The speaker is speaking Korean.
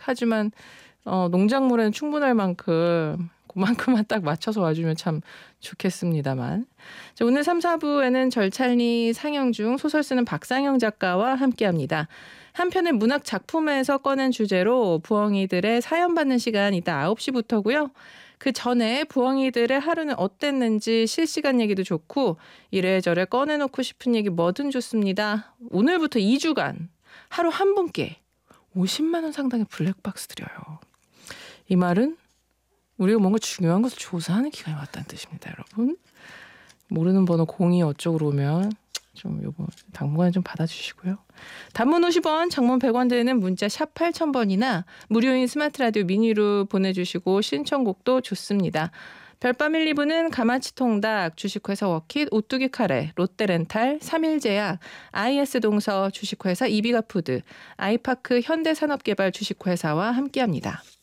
하지만 농작물에는 충분할 만큼 그만큼만 딱 맞춰서 와주면 참 좋겠습니다만. 자, 오늘 3, 4부에는 절찬리 상영중 소설 쓰는 박상영 작가와 함께합니다. 한편의 문학 작품에서 꺼낸 주제로 부엉이들의 사연 받는 시간 이따 9시부터고요. 그 전에 부엉이들의 하루는 어땠는지 실시간 얘기도 좋고 이래저래 꺼내놓고 싶은 얘기 뭐든 좋습니다. 오늘부터 2주간 하루 한 분께 50만 원 상당의 블랙박스 드려요. 이 말은 우리가 뭔가 중요한 것을 조사하는 기간이 왔다는 뜻입니다, 여러분. 모르는 번호 02 어쪽으로 오면 좀 요거 당분간 좀 받아주시고요. 단문 50원, 장문 100원 되는 문자 샵 8000번이나 무료인 스마트 라디오 미니로 보내주시고 신청곡도 좋습니다. 별밤 1, 2부는 가마치통닭, 주식회사 워킷, 오뚜기 카레, 롯데렌탈, 삼일제약, IS동서 주식회사 이비가푸드, 아이파크 현대산업개발 주식회사와 함께합니다.